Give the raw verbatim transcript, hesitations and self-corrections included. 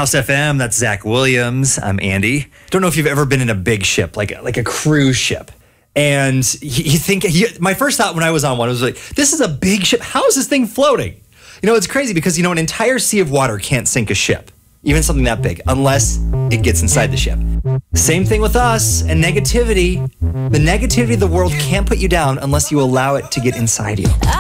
House F M, that's Zach Williams. I'm Andy. Don't know if you've ever been in a big ship, like, like a cruise ship. And you, you think, you, my first thought when I was on one was like, this is a big ship. How is this thing floating? You know, it's crazy because, you know, an entire sea of water can't sink a ship, even something that big, unless it gets inside the ship. Same thing with us and negativity. The negativity of the world can't put you down unless you allow it to get inside you.